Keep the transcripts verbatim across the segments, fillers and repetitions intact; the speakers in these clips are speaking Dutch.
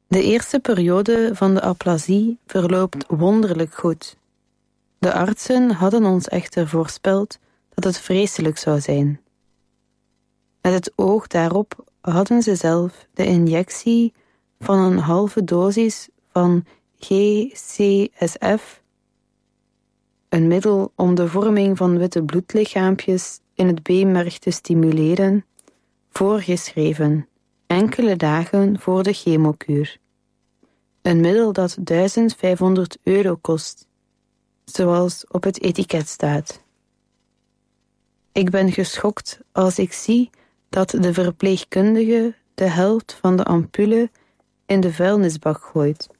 De eerste periode van de aplasie verloopt wonderlijk goed. De artsen hadden ons echter voorspeld dat het vreselijk zou zijn. Met het oog daarop hadden ze zelf de injectie van een halve dosis van G C S F, een middel om de vorming van witte bloedlichaampjes in het beenmerg te stimuleren, voorgeschreven, enkele dagen voor de chemokuur. Een middel dat duizend vijfhonderd euro kost, zoals op het etiket staat. Ik ben geschokt als ik zie dat de verpleegkundige de helft van de ampule in de vuilnisbak gooit.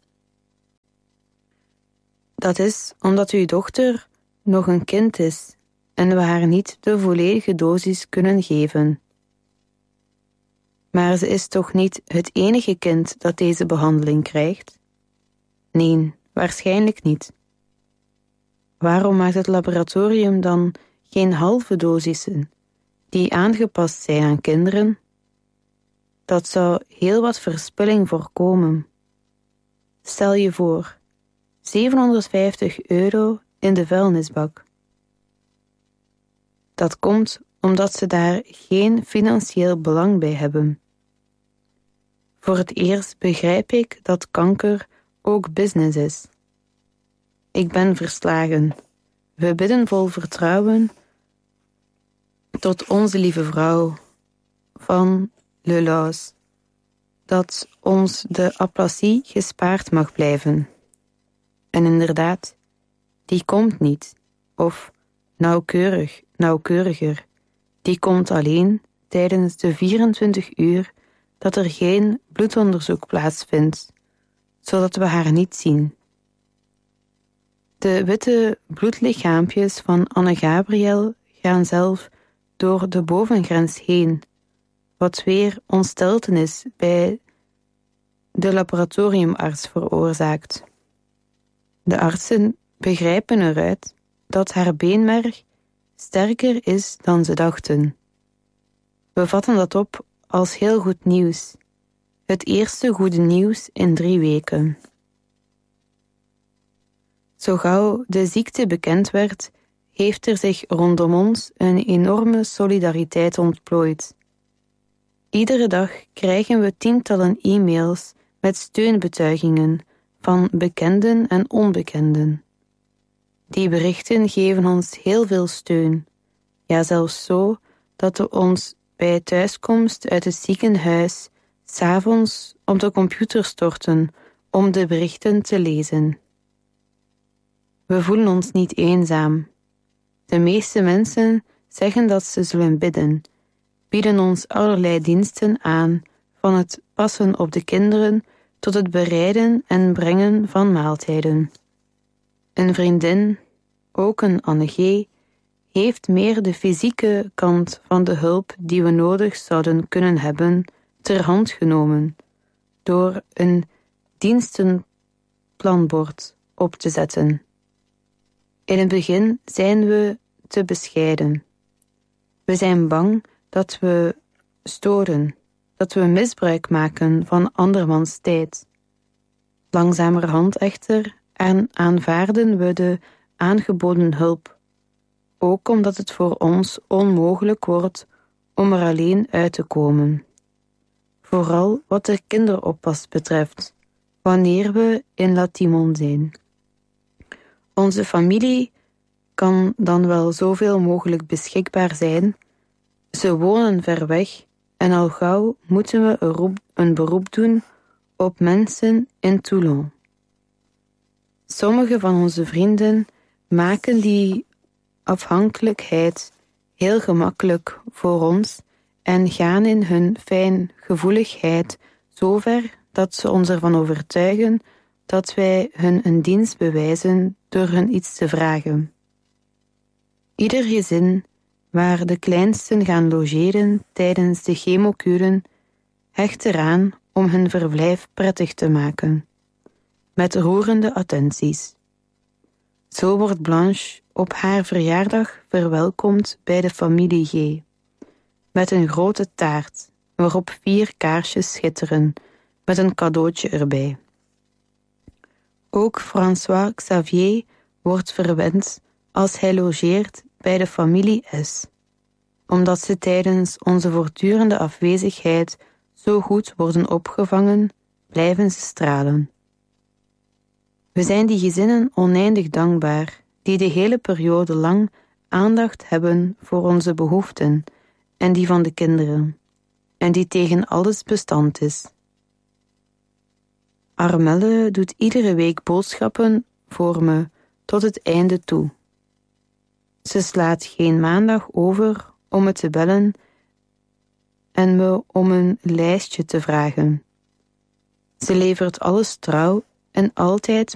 Dat is omdat uw dochter nog een kind is en we haar niet de volledige dosis kunnen geven. Maar ze is toch niet het enige kind dat deze behandeling krijgt? Nee, waarschijnlijk niet. Waarom maakt het laboratorium dan geen halve dosissen die aangepast zijn aan kinderen? Dat zou heel wat verspilling voorkomen. Stel je voor, zevenhonderdvijftig euro in de vuilnisbak. Dat komt omdat ze daar geen financieel belang bij hebben. Voor het eerst begrijp ik dat kanker ook business is. Ik ben verslagen. We bidden vol vertrouwen tot onze lieve vrouw van Le Laus, dat ons de aplasie gespaard mag blijven. En inderdaad, die komt niet, of nauwkeurig, nauwkeuriger, die komt alleen tijdens de vierentwintig uur dat er geen bloedonderzoek plaatsvindt, zodat we haar niet zien. De witte bloedlichaampjes van Anne-Gabriel gaan zelf door de bovengrens heen, wat weer ontsteltenis bij de laboratoriumarts veroorzaakt. De artsen begrijpen eruit dat haar beenmerg sterker is dan ze dachten. We vatten dat op als heel goed nieuws. Het eerste goede nieuws in drie weken. Zo gauw de ziekte bekend werd, heeft er zich rondom ons een enorme solidariteit ontplooid. Iedere dag krijgen we tientallen e-mails met steunbetuigingen van bekenden en onbekenden. Die berichten geven ons heel veel steun, ja zelfs zo dat we ons bij thuiskomst uit het ziekenhuis 's avonds op de computer storten om de berichten te lezen. We voelen ons niet eenzaam. De meeste mensen zeggen dat ze zullen bidden, bieden ons allerlei diensten aan, van het passen op de kinderen tot het bereiden en brengen van maaltijden. Een vriendin, ook een Anne G., heeft meer de fysieke kant van de hulp die we nodig zouden kunnen hebben ter hand genomen, door een dienstenplanbord op te zetten. In het begin zijn we te bescheiden. We zijn bang dat we storen, dat we misbruik maken van andermans tijd. Langzamerhand echter aanvaarden we de aangeboden hulp, ook omdat het voor ons onmogelijk wordt om er alleen uit te komen. Vooral wat de kinderoppas betreft, wanneer we in La Timon zijn. Onze familie kan dan wel zoveel mogelijk beschikbaar zijn. Ze wonen ver weg en al gauw moeten we een beroep doen op mensen in Toulon. Sommige van onze vrienden maken die afhankelijkheid heel gemakkelijk voor ons en gaan in hun fijngevoeligheid zo ver dat ze ons ervan overtuigen dat wij hun een dienst bewijzen door hun iets te vragen. Ieder gezin waar de kleinsten gaan logeren tijdens de chemokuren hecht eraan om hun verblijf prettig te maken, met roerende attenties. Zo wordt Blanche op haar verjaardag verwelkomd bij de familie G, met een grote taart waarop vier kaarsjes schitteren, met een cadeautje erbij. Ook François Xavier wordt verwend als hij logeert bij de familie S, omdat ze tijdens onze voortdurende afwezigheid zo goed worden opgevangen, blijven ze stralen. We zijn die gezinnen oneindig dankbaar, die de hele periode lang aandacht hebben voor onze behoeften en die van de kinderen, en die tegen alles bestand is. Armelle doet iedere week boodschappen voor me tot het einde toe. Ze slaat geen maandag over om me te bellen en me om een lijstje te vragen. Ze levert alles trouw en altijd